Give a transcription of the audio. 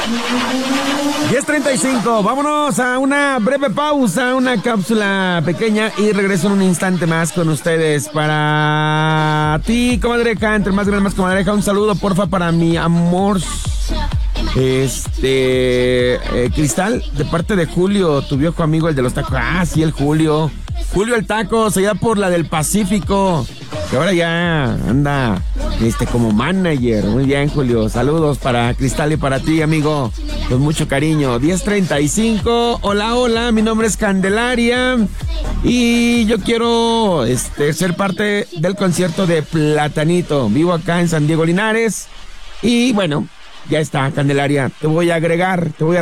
10:35, vámonos a una breve pausa, una cápsula pequeña y regreso en un instante más con ustedes. Para ti, comadreja, entre más grande más comadreja, un saludo porfa para mi amor. Cristal, de parte de Julio, tu viejo amigo, el de los tacos. Ah, sí, el Julio el taco, allá por la del Pacífico, que ahora ya anda como manager. Muy bien, Julio, saludos para Cristal y para ti, amigo, con mucho cariño. 10:35, hola, mi nombre es Candelaria y yo quiero ser parte del concierto de Platanito. Vivo acá en San Diego Linares y bueno, ya está, Candelaria, te voy a agregar, te voy a